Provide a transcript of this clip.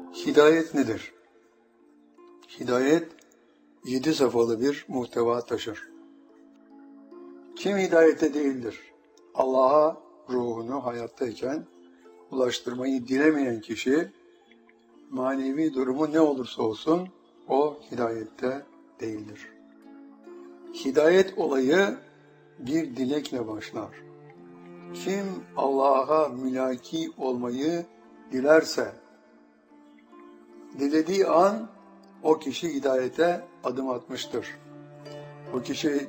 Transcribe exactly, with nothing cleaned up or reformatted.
Hidayet nedir? Hidayet, yedi safhalı bir muhteva taşır. Kim hidayette değildir? Allah'a ruhunu hayattayken ulaştırmayı dilemeyen kişi, manevi durumu ne olursa olsun, o hidayette değildir. Hidayet olayı bir dilekle başlar. Kim Allah'a mülaki olmayı dilerse, dilediği an o kişi hidayete adım atmıştır. O kişi